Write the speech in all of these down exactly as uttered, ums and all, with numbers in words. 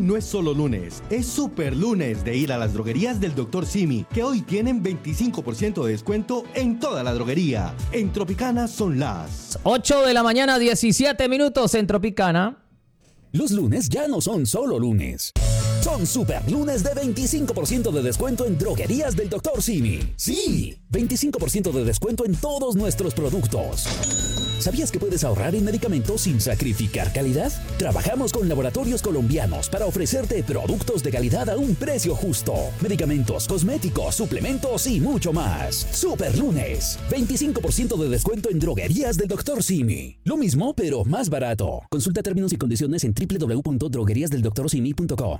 no es solo lunes, es super lunes de ir a las droguerías del doctor Simi, que hoy tienen veinticinco por ciento de descuento en toda la droguería. En Tropicana son las ocho de la mañana, diecisiete minutos en Tropicana. Los lunes ya no son solo lunes. Son super lunes de veinticinco por ciento de descuento en droguerías del doctor Simi. Sí, veinticinco por ciento de descuento en todos nuestros productos. ¿Sabías que puedes ahorrar en medicamentos sin sacrificar calidad? Trabajamos con laboratorios colombianos para ofrecerte productos de calidad a un precio justo. Medicamentos, cosméticos, suplementos y mucho más. Super lunes, veinticinco por ciento de descuento en droguerías del doctor Simi. Lo mismo, pero más barato. Consulta términos y condiciones en doble u doble u doble u punto droguerías del doctor simi punto co.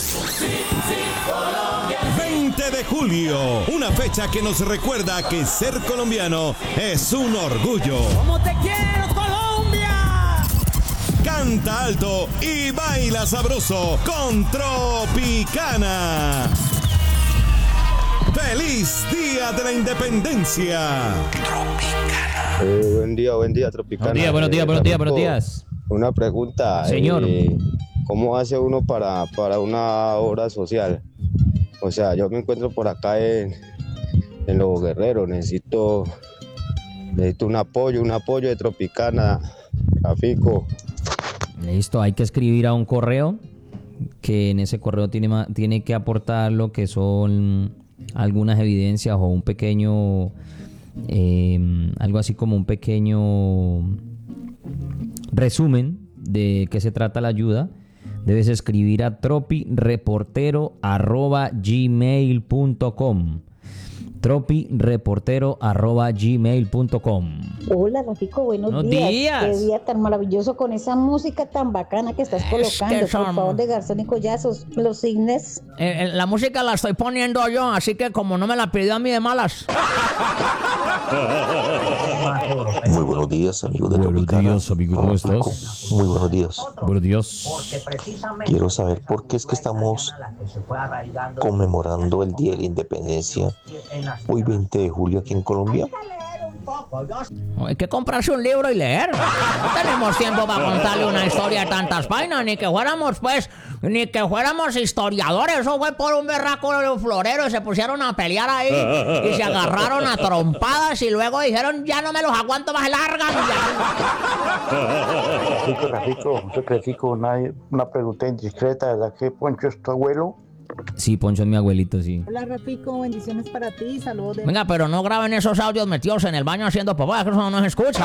veinte de julio, una fecha que nos recuerda que ser colombiano es un orgullo. ¡Cómo te quiero, Colombia! Canta alto y baila sabroso con Tropicana. ¡Feliz Día de la Independencia! Tropicana. Eh, buen día, buen día, Tropicana. Buenos días, buenos días, buenos días, buenos días. Una pregunta. Señor. Eh, ¿Cómo hace uno para, para una obra social? O sea, yo me encuentro por acá en, en Los Guerreros, necesito, necesito un apoyo, un apoyo de Tropicana, Rafico. Listo, hay que escribir a un correo, que en ese correo tiene, tiene que aportar lo que son algunas evidencias o un pequeño, eh, algo así como un pequeño resumen de qué se trata la ayuda. Debes escribir a tropireportero arroba gmail punto com. tropireportero arroba gmail punto com. Hola, Rafico, buenos, buenos días. días. Qué día tan maravilloso con esa música tan bacana que estás colocando. Es que son... Por favor, de Garzón y Collazos, los cisnes. Eh, eh, la música la estoy poniendo yo, así que como no me la pidió a mí de malas. Muy buenos días, amigos de Buenos Tropicana. días, amigo, ¿cómo estás? Muy buenos días. Buenos días. Quiero saber por qué es que estamos conmemorando el Día de la Independencia hoy veinte de julio aquí en Colombia. Hay que comprarse un libro y leer. No tenemos tiempo para contarle una historia de tantas vainas, ni que fuéramos, pues, ni que fuéramos historiadores. Eso fue por un berraco florero y se pusieron a pelear ahí y se agarraron a trompadas y luego dijeron, ya no me los aguanto más, largan. Rafico, Rafico, Rafico, una, una pregunta indiscreta, ¿verdad que Poncho es tu abuelo? Sí, Poncho es mi abuelito, sí. Hola, Rafico, bendiciones para ti, saludos. De... Venga, pero no graben esos audios metidos en el baño haciendo papá, que eso no se escucha.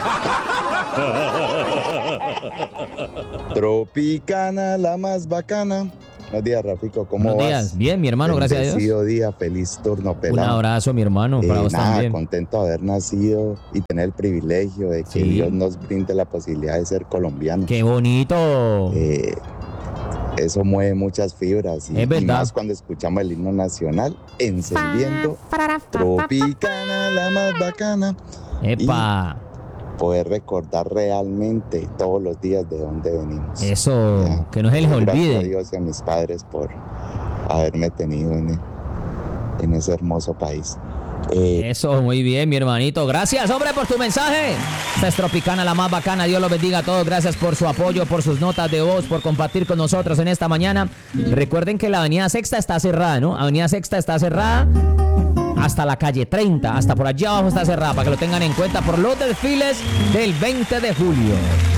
Tropicana, la más bacana. Buenos días, Rafico, ¿cómo Buenos vas? días, bien, mi hermano, gracias a Dios. Bendecido día, feliz turno, pelado. Un abrazo, mi hermano, para Eh, vos nada, también. contento de haber nacido y tener el privilegio de que Sí. Dios nos brinde la posibilidad de ser colombianos. ¡Qué bonito! Eh, eso mueve muchas fibras y, Es verdad. y más cuando escuchamos el himno nacional encendiendo Tropicana, la más bacana. ¡Epa! Poder recordar realmente todos los días de dónde venimos. Eso, Ya. que no se les Gracias olvide. a Dios y a mis padres por haberme tenido en, en ese hermoso país. Eh, Eso, muy bien, mi hermanito. Gracias, hombre, por tu mensaje. Esta es Tropicana, la más bacana. Dios los bendiga a todos. Gracias por su apoyo, por sus notas de voz, por compartir con nosotros en esta mañana. Recuerden que la Avenida Sexta está cerrada, ¿no? Avenida Sexta está cerrada hasta la calle treinta. Hasta por allá abajo está cerrada, para que lo tengan en cuenta por los desfiles del veinte de julio.